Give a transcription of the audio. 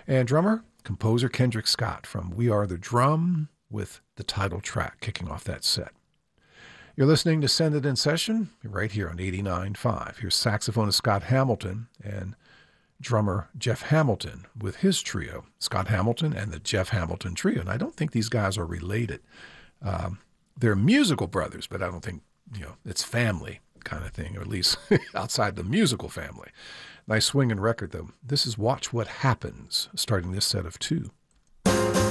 And drummer, composer Kendrick Scott from We Are the Drum with the title track kicking off that set. You're listening to Send It In Session right here on 89.5. Here's saxophonist Scott Hamilton and drummer Jeff Hamilton with his trio, Scott Hamilton and the Jeff Hamilton Trio. And I don't think these guys are related. They're musical brothers, but I don't think, it's family kind of thing, or at least outside the musical family. Nice swinging record, though. This is Watch What Happens, starting this set of two.